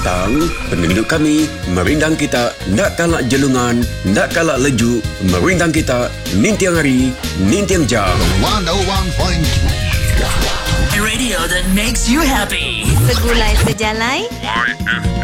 petang, penduduk kami merindang kita nak kalak jelungan, nak kalak leju, merindang kita nintiang hari, nintiang jam. 101.3 Radio that makes you happy. Segulai sejalai